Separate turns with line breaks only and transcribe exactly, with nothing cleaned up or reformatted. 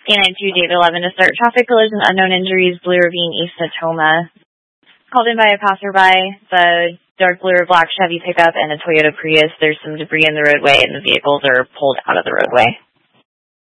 K nine two, David eleven to start traffic collision, unknown injuries, Blue Ravine, East Natoma. Called in by a passerby, the dark blue or black Chevy pickup and a Toyota Prius. There's some debris in the roadway and the vehicles are pulled out of the roadway.